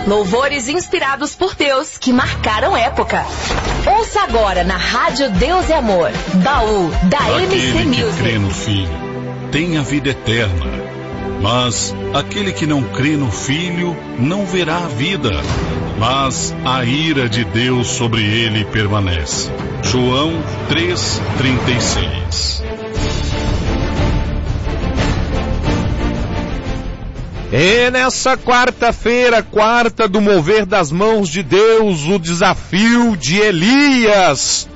Louvores inspirados por Deus que marcaram época. Ouça agora na Rádio Deus e Amor, Baú da MC Music. Aquele que crê no Filho tem a vida eterna, mas aquele que não crê no Filho não verá a vida, mas a ira de Deus sobre ele permanece. João 3,36. E nessa quarta-feira, quarta do mover das mãos de Deus, o desafio de Elias.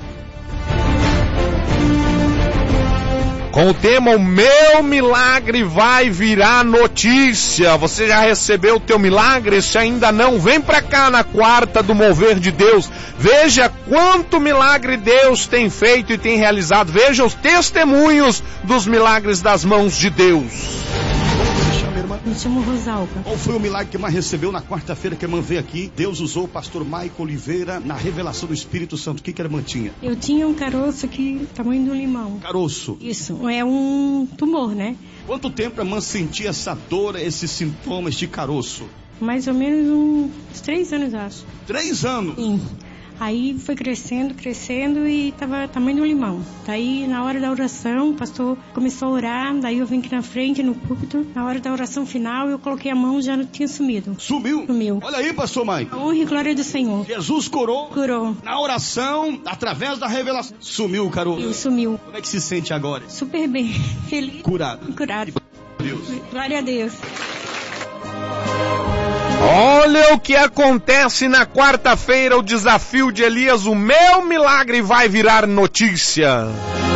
Com o tema, o meu milagre vai virar notícia. Você já recebeu o teu milagre? Se ainda não, vem pra cá na quarta do mover de Deus. Veja quanto milagre Deus tem feito e tem realizado. Veja os testemunhos dos milagres das mãos de Deus. Me chamo Rosalba. Qual foi o milagre que a irmã recebeu na quarta-feira que a irmã veio aqui? Deus usou o pastor Maico Oliveira na revelação do Espírito Santo. O que a irmã tinha? Eu tinha um caroço aqui, tamanho do limão. Caroço? Isso, é um tumor, né? Quanto tempo a irmã sentia essa dor, esses sintomas de caroço? Mais ou menos uns 3 anos, acho. 3 anos? Sim. Aí foi crescendo e tava tamanho do limão. Daí na hora da oração, o pastor começou a orar, daí eu vim aqui na frente, no púlpito. Na hora da oração final, eu coloquei a mão, já não tinha sumido. Sumiu? Sumiu. Olha aí, pastor Maico. A honra e glória do Senhor. Jesus curou? Curou. Na oração, através da revelação. Sumiu o caroço? E sumiu. Como é que se sente agora? Super bem. Feliz. Curado. Curado. Deus. Glória a Deus. Olha o que acontece na quarta-feira, o desafio de Elias, o meu milagre vai virar notícia.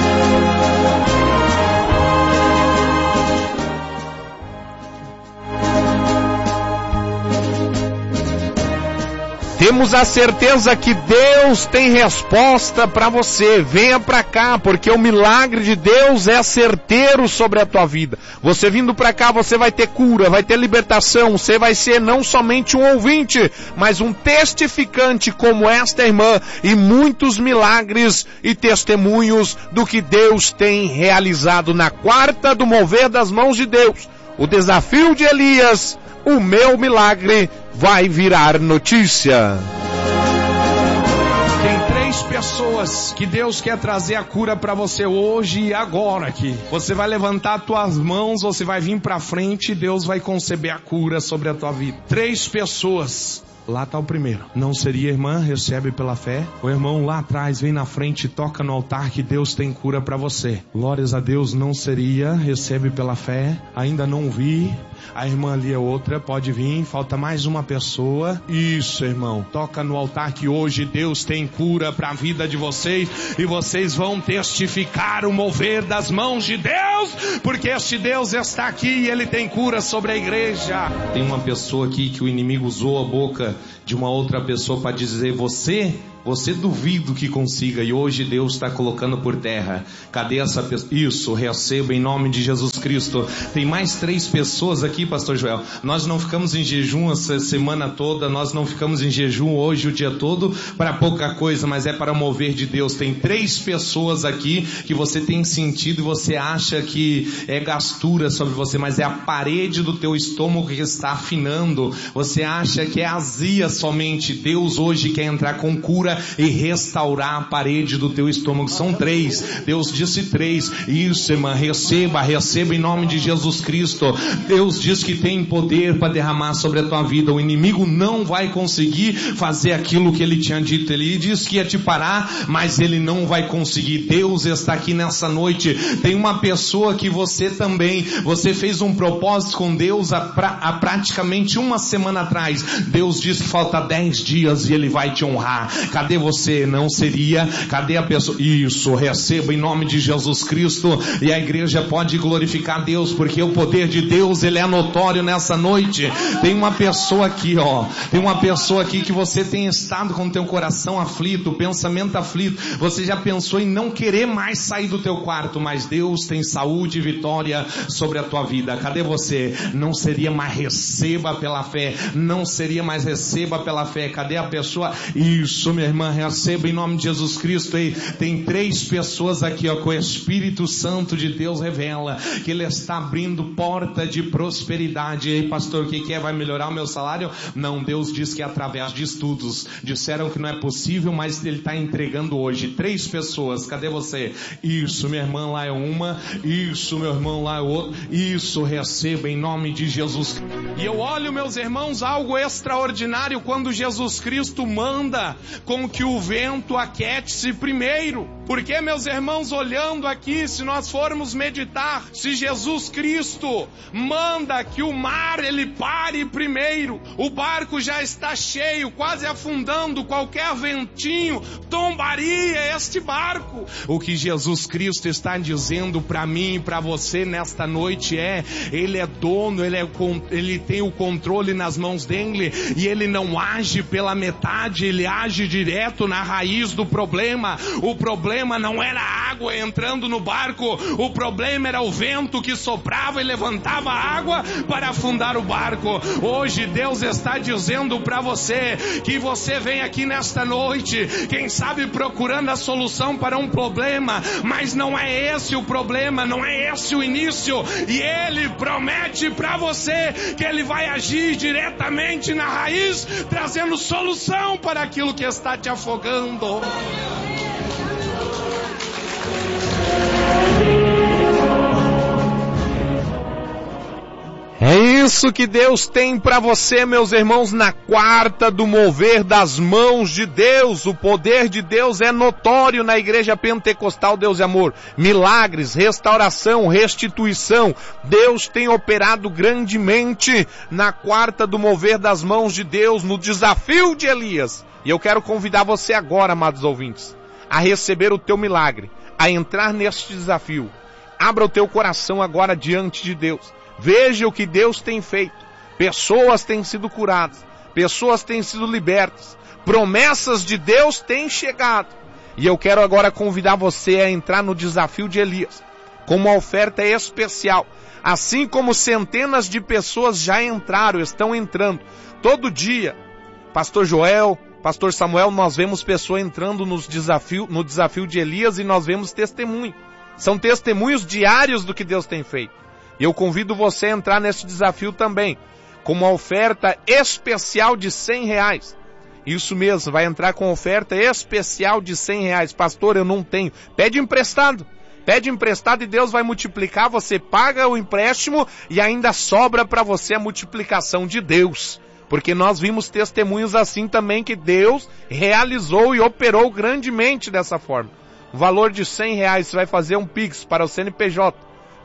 Temos a certeza que Deus tem resposta para você. Venha para cá, porque o milagre de Deus é certeiro sobre a tua vida. Você vindo para cá, você vai ter cura, vai ter libertação. Você vai ser não somente um ouvinte, mas um testificante como esta irmã e muitos milagres e testemunhos do que Deus tem realizado na quarta do mover das mãos de Deus. O desafio de Elias, o meu milagre vai virar notícia. Tem 3 pessoas que Deus quer trazer a cura para você hoje e agora aqui. Você vai levantar tuas mãos, você vai vir para frente e Deus vai conceber a cura sobre a tua vida. 3 pessoas. Lá está o primeiro. Não seria, irmã? Recebe pela fé. O irmão lá atrás vem na frente e toca no altar que Deus tem cura para você. Glórias a Deus. Não seria? Recebe pela fé. Ainda não vi. A irmã ali é outra, pode vir, falta mais uma pessoa. Isso, irmão, toca no altar que hoje Deus tem cura para a vida de vocês e vocês vão testificar o mover das mãos de Deus, porque este Deus está aqui e Ele tem cura sobre a igreja. Tem uma pessoa aqui que o inimigo usou a boca de uma outra pessoa para dizer: você duvido que consiga, e hoje Deus está colocando por terra. Cadê essa pessoa? Isso, receba em nome de Jesus Cristo. Tem mais 3 pessoas aqui, pastor Joel. Nós não ficamos em jejum essa semana toda, nós não ficamos em jejum hoje o dia todo para pouca coisa, mas é para mover de Deus. Tem 3 pessoas aqui que você tem sentido e você acha que é gastura sobre você, mas é a parede do teu estômago que está afinando. Você acha que é azia somente. Deus hoje quer entrar com cura e restaurar a parede do teu estômago. São 3. Deus disse 3. Isso, irmã, receba em nome de Jesus Cristo. Deus diz que tem poder para derramar sobre a tua vida. O inimigo não vai conseguir fazer aquilo que ele tinha dito. Ele disse que ia te parar, mas ele não vai conseguir. Deus está aqui nessa noite. Tem uma pessoa que você fez um propósito com Deus há praticamente uma semana atrás. Deus disse que falta 10 dias e Ele vai te honrar. Cadê você? Não seria? Cadê a pessoa? Isso, receba em nome de Jesus Cristo. E a igreja pode glorificar Deus, porque o poder de Deus, ele é notório nessa noite. Tem uma pessoa aqui, tem uma pessoa aqui que você tem estado com o teu coração aflito, pensamento aflito. Você já pensou em não querer mais sair do teu quarto, mas Deus tem saúde e vitória sobre a tua vida. Cadê você? Não seria mais, receba pela fé. Não seria mais, receba pela fé. Cadê a pessoa? Isso, minha minha irmã, receba em nome de Jesus Cristo. E tem 3 pessoas aqui, ó, que o Espírito Santo de Deus revela que Ele está abrindo porta de prosperidade. E aí, pastor, o que é? Vai melhorar o meu salário? Não, Deus diz que é através de estudos. Disseram que não é possível, mas Ele está entregando hoje. 3 pessoas, cadê você? Isso, minha irmã, lá é uma. Isso, meu irmão, lá é outro. Isso, receba em nome de Jesus. E eu olho, meus irmãos, algo extraordinário quando Jesus Cristo manda com que o vento aquiete-se primeiro. Porque, meus irmãos, olhando aqui, se nós formos meditar, se Jesus Cristo manda que o mar ele pare primeiro, o barco já está cheio, quase afundando, qualquer ventinho tombaria este barco. O que Jesus Cristo está dizendo para mim e para você nesta noite é: Ele é dono, Ele tem o controle nas mãos dele, e Ele não age pela metade, Ele age direto na raiz do problema. O problema não era a água entrando no barco, o problema era o vento que soprava e levantava a água para afundar o barco. Hoje Deus está dizendo para você que você vem aqui nesta noite, quem sabe procurando a solução para um problema, mas não é esse o problema, não é esse o início, e Ele promete para você que Ele vai agir diretamente na raiz, trazendo solução para aquilo que está te afogando. É isso que Deus tem para você, meus irmãos, na quarta do mover das mãos de Deus. O poder de Deus é notório na Igreja Pentecostal Deus e Amor. Milagres, restauração, restituição. Deus tem operado grandemente na quarta do mover das mãos de Deus, no desafio de Elias. E eu quero convidar você agora, amados ouvintes, a receber o teu milagre, a entrar neste desafio. Abra o teu coração agora diante de Deus. Veja o que Deus tem feito. Pessoas têm sido curadas, pessoas têm sido libertas, promessas de Deus têm chegado. E eu quero agora convidar você a entrar no desafio de Elias, com uma oferta especial. Assim como centenas de pessoas já entraram, estão entrando. Todo dia, Pastor Joel, Pastor Samuel, nós vemos pessoas entrando no desafio de Elias, e nós vemos testemunho. São testemunhos diários do que Deus tem feito. E eu convido você a entrar nesse desafio também, com uma oferta especial de R$100. Isso mesmo, vai entrar com oferta especial de R$100. Pastor, eu não tenho. Pede emprestado e Deus vai multiplicar. Você paga o empréstimo e ainda sobra para você a multiplicação de Deus. Porque nós vimos testemunhos assim também, que Deus realizou e operou grandemente dessa forma. O valor de R$100, você vai fazer um Pix para o CNPJ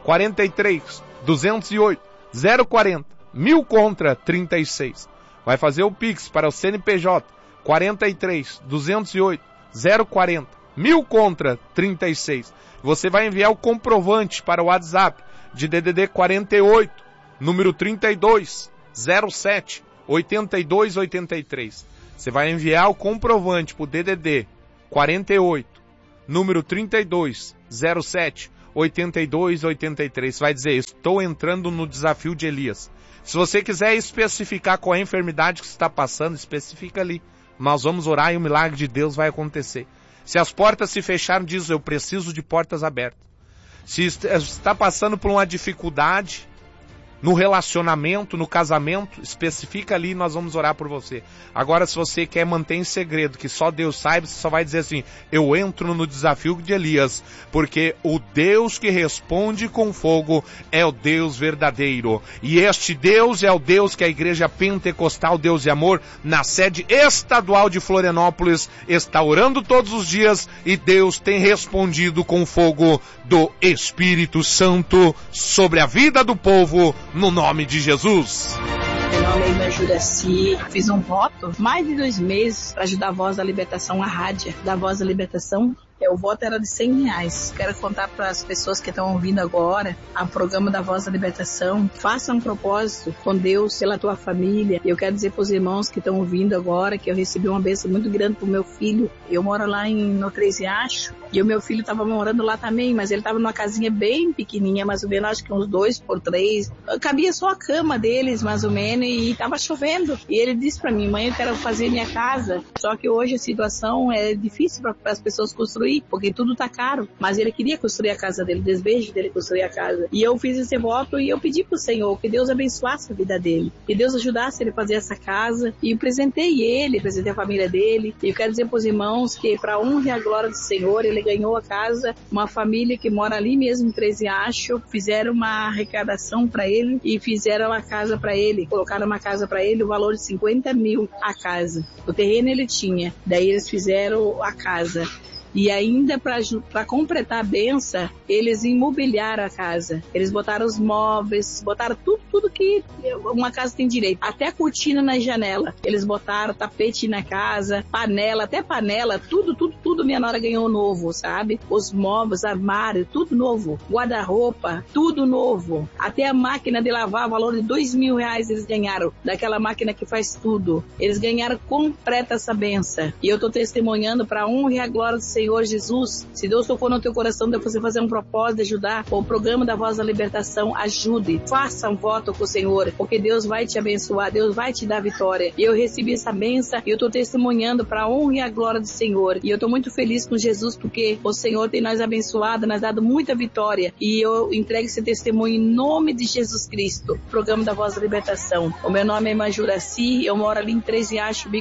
43 208 040 1000 contra 36. Vai fazer o Pix para o CNPJ 43 208 040 1000 contra 36. Você vai enviar o comprovante para o WhatsApp de DDD 48, número 32 07 82 83. Você vai enviar o comprovante para o DDD 48, número 32 07 82, 83, vai dizer: estou entrando no desafio de Elias. Se você quiser especificar qual é a enfermidade que você está passando, especifica ali. Nós vamos orar e o milagre de Deus vai acontecer. Se as portas se fecharam, diz: eu preciso de portas abertas. Se está passando por uma dificuldade no relacionamento, no casamento, especifica ali e nós vamos orar por você. Agora, se você quer manter em segredo, que só Deus saiba, você só vai dizer assim: eu entro no desafio de Elias, porque o Deus que responde com fogo é o Deus verdadeiro. E este Deus é o Deus que a Igreja Pentecostal Deus e Amor, na sede estadual de Florianópolis, está orando todos os dias, e Deus tem respondido com fogo do Espírito Santo sobre a vida do povo, no nome de Jesus. Meu nome é Irmã Juraci. Fiz um voto mais de 2 meses para ajudar a Voz da Libertação, a rádio da Voz da Libertação. O voto era de R$100. Quero contar para as pessoas que estão ouvindo agora o programa da Voz da Libertação. Faça um propósito com Deus pela tua família. Eu quero dizer para os irmãos que estão ouvindo agora que eu recebi uma bênção muito grande pro meu filho. Eu moro lá no Três Riachos e o meu filho estava morando lá também, mas ele estava numa casinha bem pequenininha, mais ou menos, acho que uns 2 por 3. Cabia só a cama deles, mais ou menos, e tava chovendo. E ele disse pra mim, mãe, eu quero fazer minha casa, só que hoje a situação é difícil para as pessoas construir, porque tudo tá caro. Mas ele queria construir a casa dele, o desejo dele construir a casa. E eu fiz esse voto e eu pedi pro Senhor que Deus abençoasse a vida dele, que Deus ajudasse ele a fazer essa casa. E eu presentei ele, presentei a família dele. E eu quero dizer pros irmãos que pra honra e a glória do Senhor, ele ganhou a casa, uma família que mora ali mesmo em Três Riachos, fizeram uma arrecadação para ele e fizeram uma casa para ele, colocaram uma casa para ele, o valor de 50 mil a casa. O terreno ele tinha, daí eles fizeram a casa. E ainda para completar a benção, eles imobiliaram a casa. Eles botaram os móveis, botaram tudo que uma casa tem direito. Até a cortina na janela. Eles botaram tapete na casa, panela, até panela, tudo minha nora ganhou novo, sabe? Os móveis, armário, tudo novo. Guarda-roupa, tudo novo. Até a máquina de lavar, valor de R$2.000 eles ganharam. Daquela máquina que faz tudo. Eles ganharam completa essa benção. E eu tô testemunhando para a honra e a glória do Senhor Jesus. Se Deus tocou no teu coração de você fazer um propósito de ajudar o programa da Voz da Libertação, ajude, faça um voto com o Senhor, porque Deus vai te abençoar, Deus vai te dar vitória. E eu recebi essa bênção e eu tô testemunhando para a honra e a glória do Senhor. E eu tô muito feliz com Jesus, porque o Senhor tem nós abençoado, nós dado muita vitória. E eu entrego esse testemunho em nome de Jesus Cristo. Programa da Voz da Libertação. O meu nome é Irmã Juraci, eu moro ali em Três Riachos,